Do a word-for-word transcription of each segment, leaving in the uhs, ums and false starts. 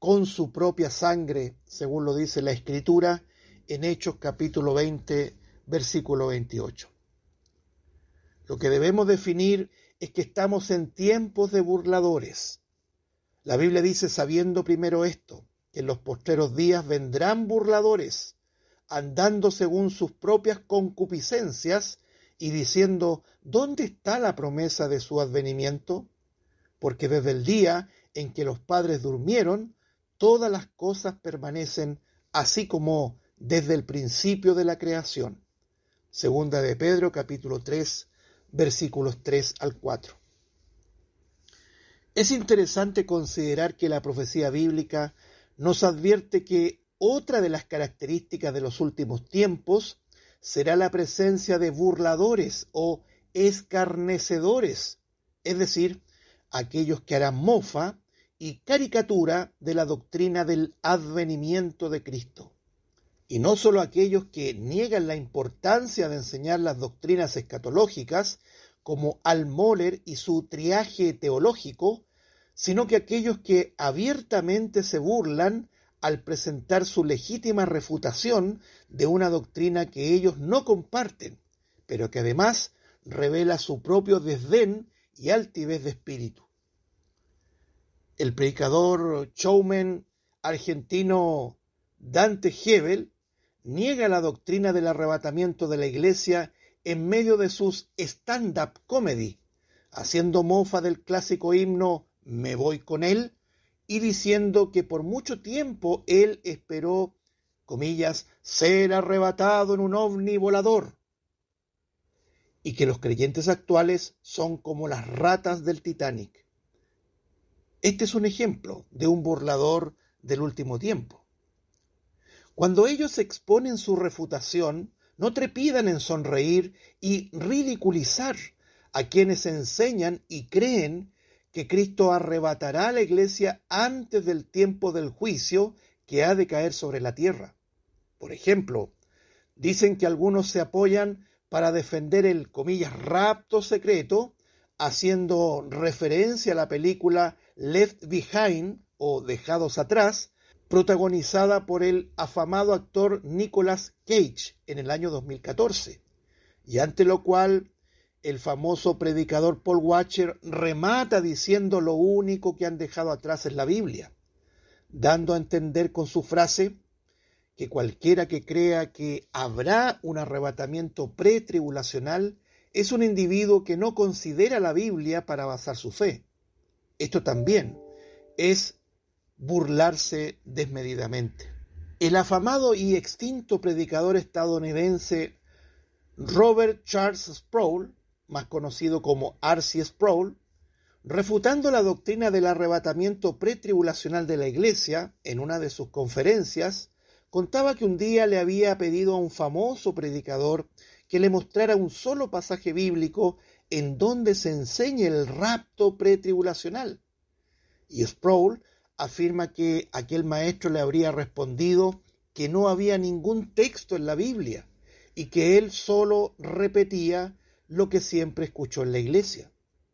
con su propia sangre, según lo dice la Escritura en Hechos capítulo veinte, versículo veintiocho. Lo que debemos definir es que estamos en tiempos de burladores. La Biblia dice, sabiendo primero esto, que en los postreros días vendrán burladores, andando según sus propias concupiscencias y diciendo, ¿dónde está la promesa de su advenimiento? Porque desde el día en que los padres durmieron, todas las cosas permanecen así como desde el principio de la creación. Segunda de Pedro, capítulo tres, versículos tres al cuatro. Es interesante considerar que la profecía bíblica nos advierte que otra de las características de los últimos tiempos será la presencia de burladores o escarnecedores, es decir, aquellos que harán mofa y caricatura de la doctrina del advenimiento de Cristo. Y no solo aquellos que niegan la importancia de enseñar las doctrinas escatológicas, como Al-Mohler y su triaje teológico, sino que aquellos que abiertamente se burlan al presentar su legítima refutación de una doctrina que ellos no comparten, pero que además revela su propio desdén y altivez de espíritu. El predicador showman argentino Dante Gebel niega la doctrina del arrebatamiento de la Iglesia en medio de sus stand-up comedy, haciendo mofa del clásico himno Me voy con él y diciendo que por mucho tiempo él esperó, comillas, ser arrebatado en un ovni volador, y que los creyentes actuales son como las ratas del Titanic. Este es un ejemplo de un burlador del último tiempo. Cuando ellos exponen su refutación, no trepidan en sonreír y ridiculizar a quienes enseñan y creen que Cristo arrebatará a la iglesia antes del tiempo del juicio que ha de caer sobre la tierra. Por ejemplo, dicen que algunos se apoyan para defender el, comillas, rapto secreto, haciendo referencia a la película Left Behind o Dejados Atrás, protagonizada por el afamado actor Nicolas Cage en el año dos mil catorce, y ante lo cual el famoso predicador Paul Washer remata diciendo lo único que han dejado atrás es la Biblia, dando a entender con su frase que cualquiera que crea que habrá un arrebatamiento pretribulacional es un individuo que no considera la Biblia para basar su fe. Esto también es burlarse desmedidamente. El afamado y extinto predicador estadounidense Robert Charles Sproul, más conocido como R C Sproul, refutando la doctrina del arrebatamiento pretribulacional de la Iglesia en una de sus conferencias, contaba que un día le había pedido a un famoso predicador que le mostrara un solo pasaje bíblico en donde se enseñe el rapto pretribulacional. Y Sproul afirma que aquel maestro le habría respondido que no había ningún texto en la Biblia y que él solo repetía lo que siempre escuchó en la iglesia.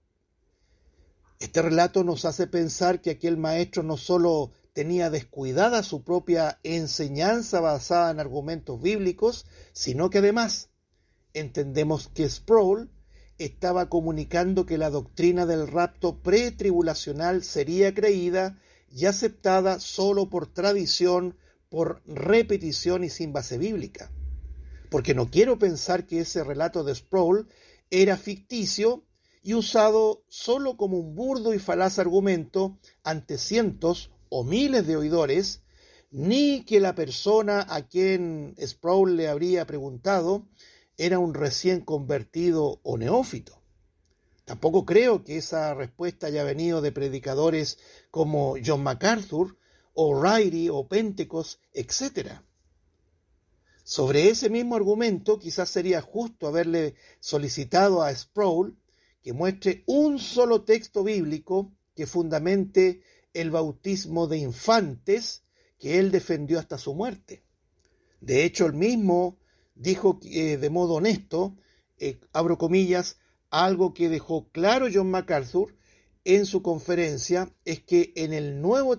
Este relato nos hace pensar que aquel maestro no solo tenía descuidada su propia enseñanza basada en argumentos bíblicos, sino que además entendemos que Sproul estaba comunicando que la doctrina del rapto pretribulacional sería creída y aceptada solo por tradición, por repetición y sin base bíblica. Porque no quiero pensar que ese relato de Sproul era ficticio y usado solo como un burdo y falaz argumento ante cientos o miles de oidores, ni que la persona a quien Sproul le habría preguntado era un recién convertido o neófito. Tampoco creo que esa respuesta haya venido de predicadores como John MacArthur, O'Reilly o Pentecost, etcétera. Sobre ese mismo argumento, quizás sería justo haberle solicitado a Sproul que muestre un solo texto bíblico que fundamente el bautismo de infantes que él defendió hasta su muerte. De hecho, él mismo dijo eh, de modo honesto, eh, abro comillas, algo que dejó claro John MacArthur en su conferencia es que en el Nuevo